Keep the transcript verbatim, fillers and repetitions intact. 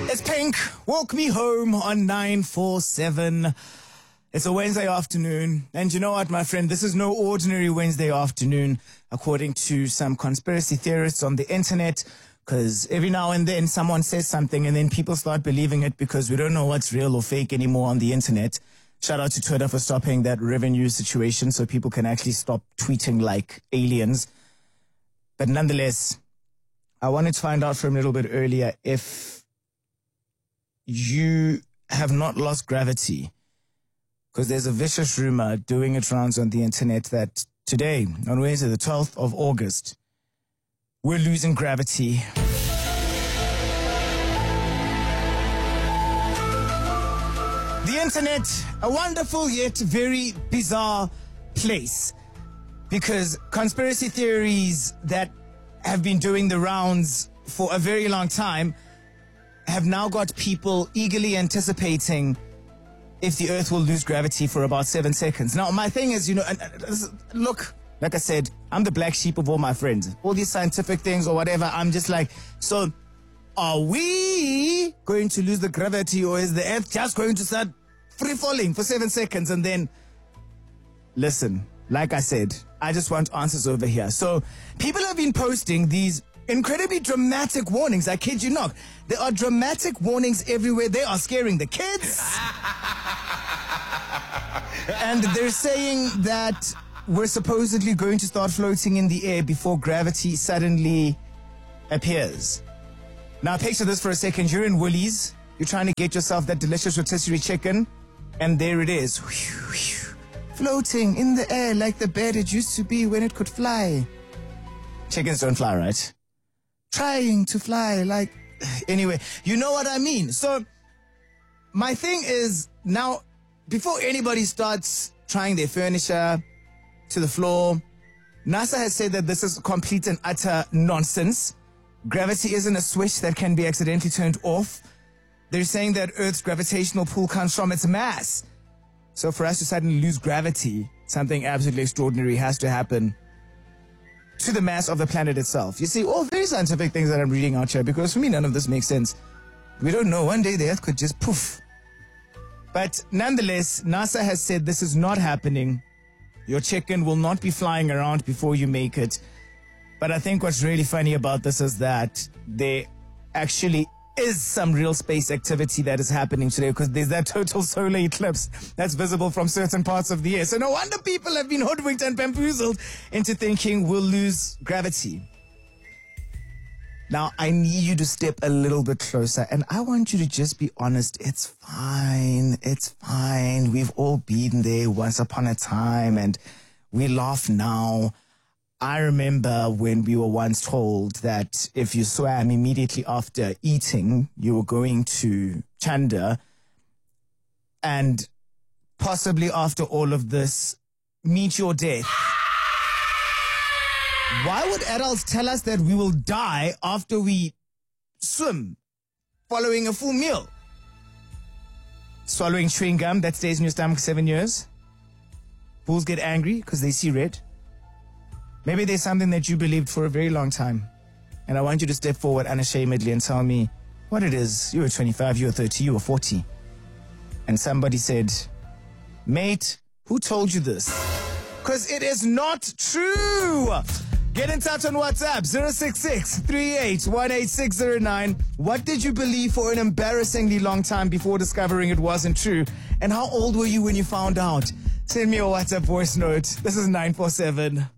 It's Pink. Walk me home on nine four seven. It's a Wednesday afternoon. And you know what, my friend? This is no ordinary Wednesday afternoon, according to some conspiracy theorists on the internet. Because every now and then someone says something and then people start believing it because we don't know what's real or fake anymore on the internet. Shout out to Twitter for stopping that revenue situation so people can actually stop tweeting like aliens. But nonetheless, I wanted to find out from a little bit earlier if you have not lost gravity. Because there's a vicious rumor doing its rounds on the internet that today, on Wednesday, the twelfth of August, we're losing gravity. The internet, a wonderful yet very bizarre place. Because conspiracy theories that have been doing the rounds for a very long time have now got people eagerly anticipating if the Earth will lose gravity for about seven seconds. Now, my thing is, you know, look, like I said, I'm the black sheep of all my friends. All these scientific things or whatever, I'm just like, so are we going to lose the gravity, or is the Earth just going to start free falling for seven seconds and then... Listen, like I said, I just want answers over here. So people have been posting these incredibly dramatic warnings. I kid you not. There are dramatic warnings everywhere. They are scaring the kids. And they're saying that we're supposedly going to start floating in the air before gravity suddenly appears. Now picture this for a second. You're in Woolies. You're trying to get yourself that delicious rotisserie chicken. And there it is. Floating in the air like the bed it used to be when it could fly. Chickens don't fly, right? Trying to fly like... Anyway, you know what I mean. So, my thing is, now, before anybody starts trying their furniture to the floor, NASA has said that this is complete and utter nonsense. Gravity isn't a switch that can be accidentally turned off. They're saying that Earth's gravitational pull comes from its mass. So for us to suddenly lose gravity, something absolutely extraordinary has to happen to the mass of the planet itself. You see, all very scientific things that I'm reading out here, because for me, none of this makes sense. We don't know. One day the Earth could just poof. But nonetheless, NASA has said this is not happening. Your chicken will not be flying around before you make it. But I think what's really funny about this is that there actually is some real space activity that is happening today, because there's that total solar eclipse that's visible from certain parts of the air. So no wonder people have been hoodwinked and bamboozled into thinking we'll lose gravity. Now, I need you to step a little bit closer, and I want you to just be honest. It's fine. It's fine. We've all been there once upon a time, and we laugh now. I remember when we were once told that if you swam immediately after eating, you were going to Chanda, and possibly after all of this, meet your death. Why would adults tell us that we will die after we swim following a full meal? Swallowing chewing gum that stays in your stomach seven years? Fools get angry because they see red. Maybe there's something that you believed for a very long time. And I want you to step forward unashamedly and tell me what it is. You were twenty-five, you were thirty, you were forty. And somebody said, mate, who told you this? Because it is not true. Get in touch on WhatsApp, zero six six, three eight one eight six zero nine. What did you believe for an embarrassingly long time before discovering it wasn't true? And how old were you when you found out? Send me a WhatsApp voice note. This is nine four seven.